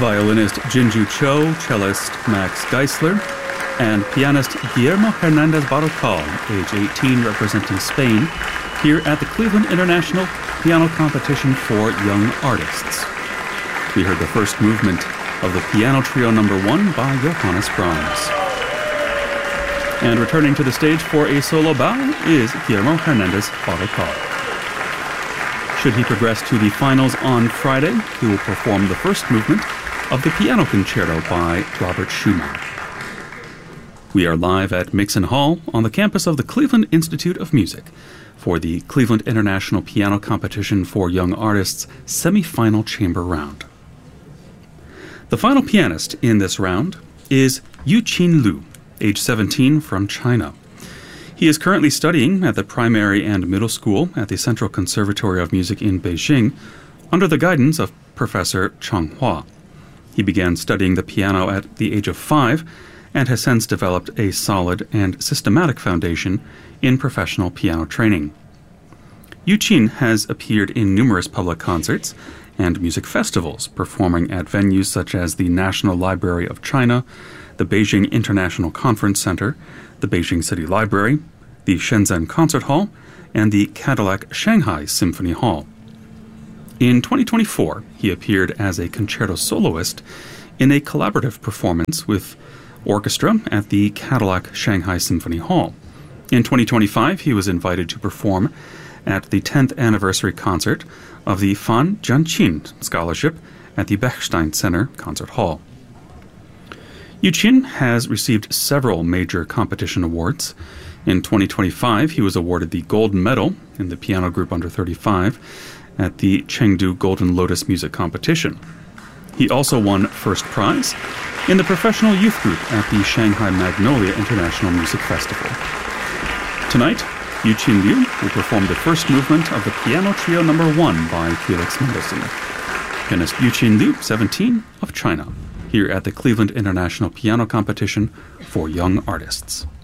violinist Jinju Cho, cellist Max Geisler, and pianist Guillermo Hernandez Barrocal, age 18, representing Spain, here at the Cleveland International Piano Competition for Young Artists. We heard the first movement of the Piano Trio No. 1 by Johannes Brahms. And returning to the stage for a solo bow is Guillermo Hernandez Barrocal. Should he progress to the finals on Friday, he will perform the first movement of the Piano Concerto by Robert Schumann. We are live at Mixon Hall on the campus of the Cleveland Institute of Music for the Cleveland International Piano Competition for Young Artists semi-final chamber round. The final pianist in this round is Yuqin Liu, age 17, from China. He is currently studying at the primary and middle school at the Central Conservatory of Music in Beijing under the guidance of Professor Cheng Hua. He began studying the piano at the age of 5 and has since developed a solid and systematic foundation in professional piano training. Yuqin has appeared in numerous public concerts and music festivals, performing at venues such as the National Library of China, the Beijing International Conference Center, the Beijing City Library, the Shenzhen Concert Hall, and the Cadillac Shanghai Symphony Hall. In 2024, he appeared as a concerto soloist in a collaborative performance with orchestra at the Cadillac Shanghai Symphony Hall. In 2025, he was invited to perform at the 10th anniversary concert of the Fan Jianqin Scholarship at the Bechstein Center Concert Hall. Yuqin has received several major competition awards. In 2025, he was awarded the Gold Medal in the Piano Group Under 35 at the Chengdu Golden Lotus Music Competition. He also won first prize in the Professional Youth Group at the Shanghai Magnolia International Music Festival. Tonight, Yuqin Liu will perform the first movement of the Piano Trio No. 1 by Felix Mendelssohn. Pianist Yuqin Liu, 17, of China, here at the Cleveland International Piano Competition for Young Artists.